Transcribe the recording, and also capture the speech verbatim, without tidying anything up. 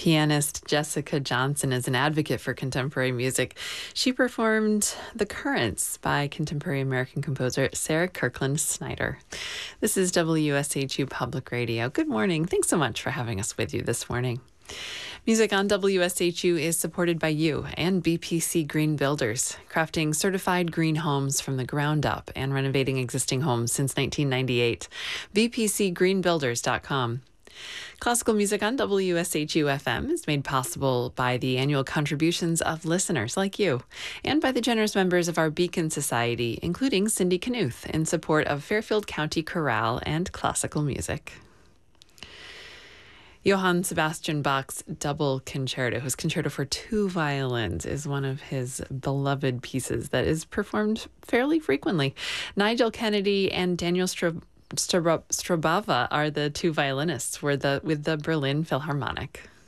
Pianist Jessica Johnson is an advocate for contemporary music. She performed The Currents by contemporary American composer Sarah Kirkland Snyder. This is W S H U Public Radio. Good morning. Thanks so much for having us with you this morning. Music on W S H U is supported by you and B P C Green Builders, crafting certified green homes from the ground up and renovating existing homes since nineteen ninety-eight. B P C green builders dot com. Classical music on W S H U F M is made possible by the annual contributions of listeners like you and by the generous members of our Beacon Society, including Cindy Knuth, in support of Fairfield County Chorale and classical music. Johann Sebastian Bach's Double Concerto, his concerto for two violins, is one of his beloved pieces that is performed fairly frequently. Nigel Kennedy and Daniel Strab- Strab- Strabava are the two violinists with the, with the Berlin Philharmonic.